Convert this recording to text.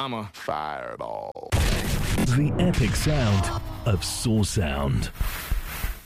I'm a fireball. The epic sound of Source Sound.